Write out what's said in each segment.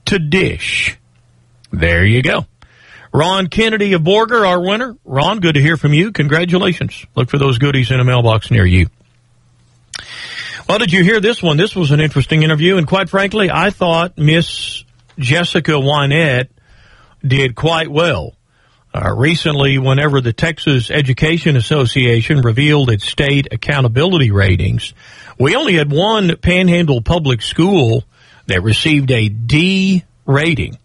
to dish. There you go. Ron Kennedy of Borger, our winner. Ron, good to hear from you. Congratulations. Look for those goodies in a mailbox near you. Well, did you hear this one? This was an interesting interview, and quite frankly, I thought Miss Jessica Wynette did quite well. Recently, whenever the Texas Education Association revealed its state accountability ratings, we only had one Panhandle public school that received a D rating,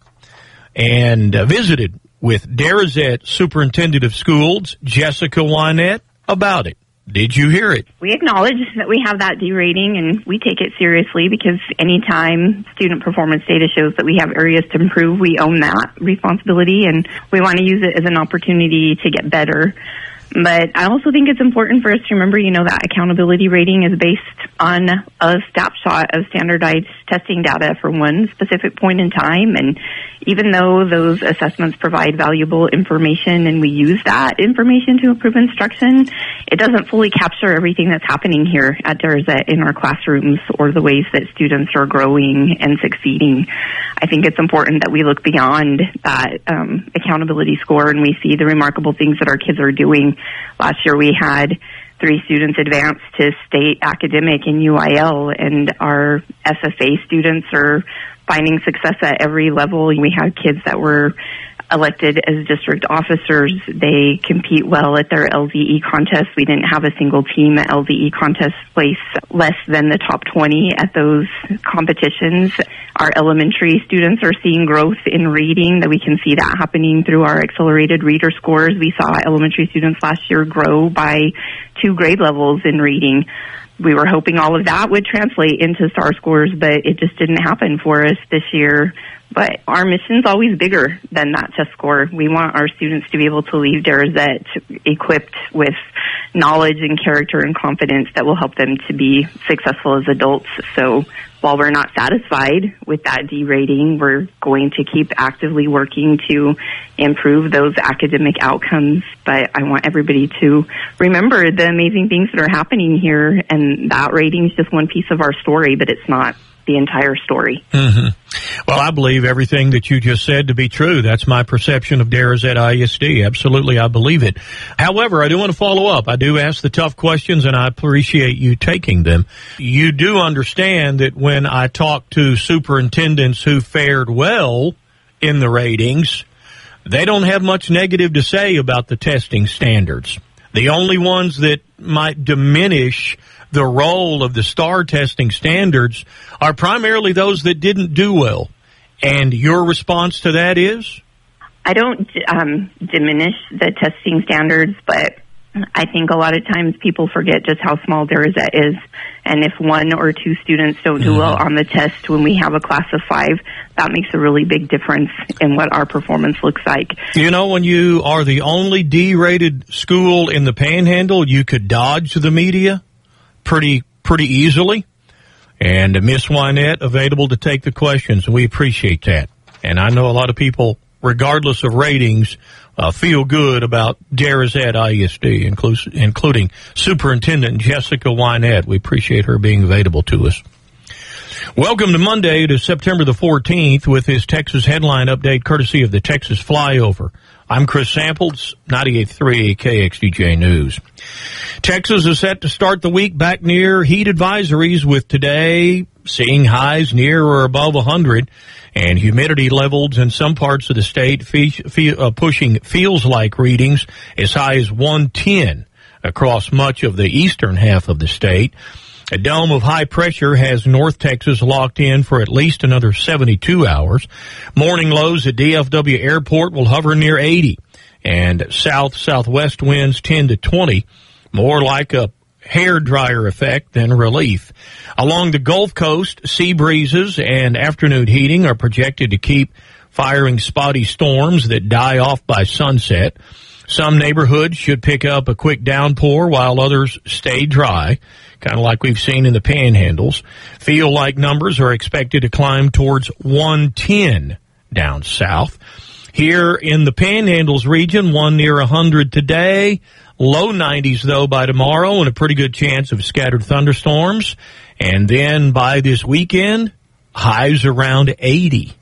and visited with Darrozette Superintendent of Schools, Jessica Wynette, about it. Did you hear it? We acknowledge that we have that D rating, and we take it seriously because anytime student performance data shows that we have areas to improve, we own that responsibility, and we want to use it as an opportunity to get better. But I also think it's important for us to remember, that accountability rating is based on a snapshot of standardized testing data for one specific point in time. And even though those assessments provide valuable information and we use that information to improve instruction, it doesn't fully capture everything that's happening here at Darrozette in our classrooms or the ways that students are growing and succeeding. I think it's important that we look beyond that accountability score and we see the remarkable things that our kids are doing. Last year we had 3 students advance to state academic in UIL, and our SFA students are finding success at every level. We had kids that were elected as district officers. They compete well at their LDE contests. We didn't have a single team at LDE contests place less than the top 20 at those competitions. Our elementary students are seeing growth in reading, that we can see that happening through our accelerated reader scores. We saw elementary students last year grow by 2 grade levels in reading. We were hoping all of that would translate into STAR scores, but it just didn't happen for us this year. But our mission's always bigger than that test score. We want our students to be able to leave Darrozette equipped with knowledge and character and confidence that will help them to be successful as adults. So while we're not satisfied with that D rating, we're going to keep actively working to improve those academic outcomes. But I want everybody to remember the amazing things that are happening here, and that rating is just one piece of our story, but it's not the entire story. Mm-hmm. Well, I believe everything that you just said to be true. That's my perception of Darrozette ISD. Absolutely, I believe it. However, I do want to follow up. I do ask the tough questions, and I appreciate you taking them. You do understand that when I talk to superintendents who fared well in the ratings, they don't have much negative to say about the testing standards. The only ones that might diminish the role of the STAR testing standards are primarily those that didn't do well. And your response to that is? I don't diminish the testing standards, but I think a lot of times people forget just how small Darrozette is. And if 1 or 2 students don't do well on the test when we have a class of 5, that makes a really big difference in what our performance looks like. When you are the only D-rated school in the Panhandle, you could dodge the media pretty easily. And Miss Wynette available to take the questions. We appreciate that. And I know a lot of people, regardless of ratings, feel good about Darrozette ISD, including Superintendent Jessica Wynette. We appreciate her being available to us. Welcome to Monday, to September the 14th, with this Texas headline update courtesy of the Texas Flyover. I'm Chris Samples, 98.3 KXDJ News. Texas is set to start the week back near heat advisories, with today seeing highs near or above 100 and humidity levels in some parts of the state pushing feels-like readings as high as 110 across much of the eastern half of the state. A dome of high pressure has North Texas locked in for at least another 72 hours. Morning lows at DFW Airport will hover near 80, and southwest winds 10 to 20, more like a hair dryer effect than relief. Along the Gulf Coast, sea breezes and afternoon heating are projected to keep firing spotty storms that die off by sunset. Some neighborhoods should pick up a quick downpour while others stay dry, kind of like we've seen in the Panhandles. Feel-like numbers are expected to climb towards 110 down south. Here in the Panhandles region, 1 near 100 today. Low 90s, though, by tomorrow, and a pretty good chance of scattered thunderstorms. And then by this weekend, highs around 80.